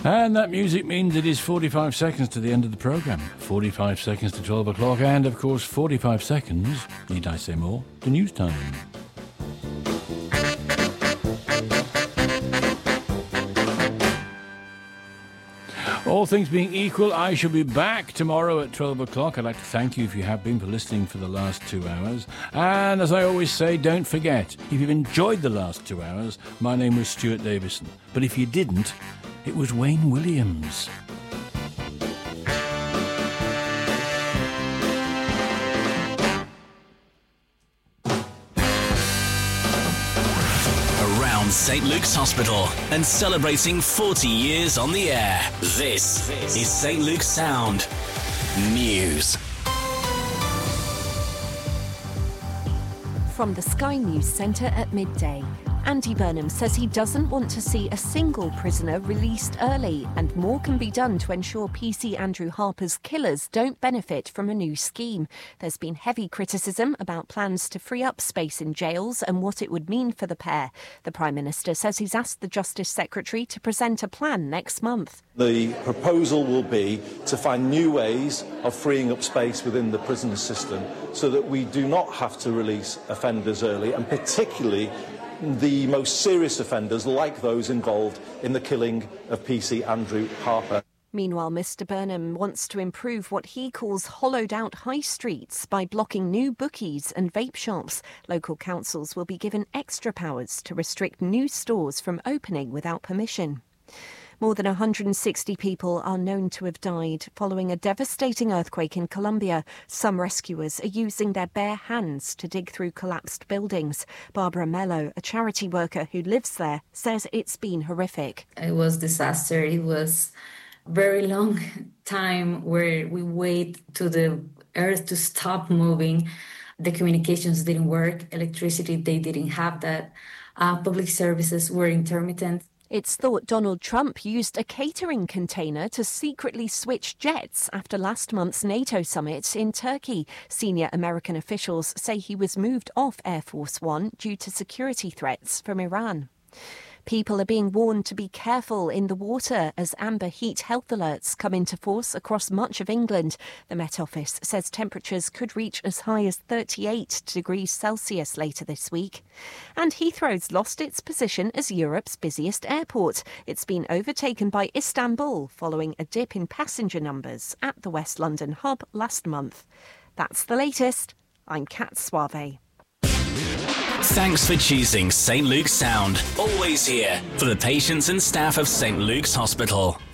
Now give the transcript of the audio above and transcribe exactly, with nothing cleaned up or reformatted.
And that music means it is forty-five seconds to the end of the programme. forty-five seconds to twelve o'clock, and of course forty-five seconds, need I say more, to news time. All things being equal, I shall be back tomorrow at twelve o'clock. I'd like to thank you, if you have been, for listening for the last two hours. And as I always say, don't forget, if you've enjoyed the last two hours, my name was Stuart Davison. But if you didn't, it was Wayne Williams. Saint Luke's Hospital and celebrating forty years on the air. This is Saint Luke's Sound News. From the Sky News Centre at midday. Andy Burnham says he doesn't want to see a single prisoner released early, and more can be done to ensure P C Andrew Harper's killers don't benefit from a new scheme. There's been heavy criticism about plans to free up space in jails and what it would mean for the pair. The Prime Minister says he's asked the Justice Secretary to present a plan next month. The proposal will be to find new ways of freeing up space within the prison system so that we do not have to release offenders early, and particularly the most serious offenders like those involved in the killing of P C Andrew Harper. Meanwhile, Mr Burnham wants to improve what he calls hollowed-out high streets by blocking new bookies and vape shops. Local councils will be given extra powers to restrict new stores from opening without permission. More than one hundred sixty people are known to have died following a devastating earthquake in Colombia. Some rescuers are using their bare hands to dig through collapsed buildings. Barbara Mello, a charity worker who lives there, says it's been horrific. It was disaster. It was a very long time where we wait to the earth to stop moving. The communications didn't work. Electricity, they didn't have that. Uh, public services were intermittent. It's thought Donald Trump used a catering container to secretly switch jets after last month's NATO summit in Turkey. Senior American officials say he was moved off Air Force One due to security threats from Iran. People are being warned to be careful in the water as amber heat health alerts come into force across much of England. The Met Office says temperatures could reach as high as thirty-eight degrees Celsius later this week. And Heathrow's lost its position as Europe's busiest airport. It's been overtaken by Istanbul following a dip in passenger numbers at the West London hub last month. That's the latest. I'm Kat Suave. Thanks for choosing Saint Luke's Sound. Always here for the patients and staff of Saint Luke's Hospital.